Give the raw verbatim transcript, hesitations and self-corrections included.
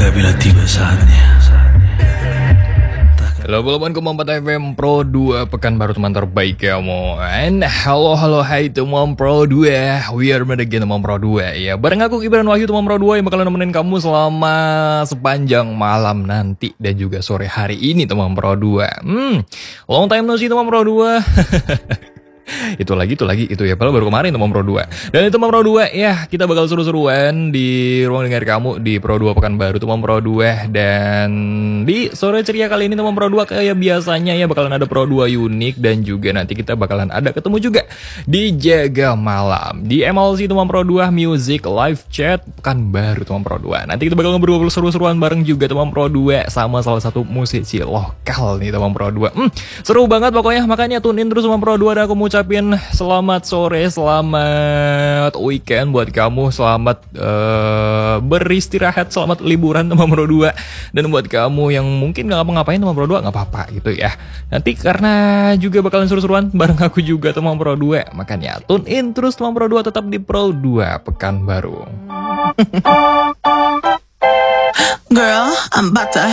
bila tiba saatnya. Halo delapan koma empat F M Pro dua, pekan baru teman terbaik kamu. And halo halo hai teman Pro dua, we are back again teman Pro dua. Ya, bareng aku Gibran Wahyu teman Pro dua yang bakalan nemenin kamu selama sepanjang malam nanti dan juga sore hari ini teman Pro dua. Hmm, long time no see teman Pro dua. Itu lagi, itu lagi, itu ya, padahal baru kemarin teman Pro dua. Dan itu teman Pro dua, ya kita bakal seru-seruan di ruang dengar kamu di Pro dua pekan baru teman Pro dua. Dan di sore ceria kali ini teman Pro dua kayak biasanya ya bakalan ada Pro dua unik. Dan juga nanti kita bakalan ada ketemu juga di Jaga Malam di M L C teman Pro dua Music Live Chat pekan baru teman Pro dua. Nanti kita bakal ngobrol seru-seruan bareng juga teman Pro dua sama salah satu musisi lokal nih teman Pro dua. Hmm, seru banget pokoknya, makanya tune in terus teman Pro dua. Dan aku mau ucapin selamat sore, selamat weekend buat kamu, selamat uh, beristirahat, selamat liburan teman Pro dua. Dan buat kamu yang mungkin gak ngapa-ngapain teman Pro dua, gak apa-apa gitu ya. Nanti karena juga bakalan seru-seruan bareng aku juga teman Pro dua, makanya tune in terus teman Pro dua, tetap di Pro dua pekan baru. Girl, I'm about to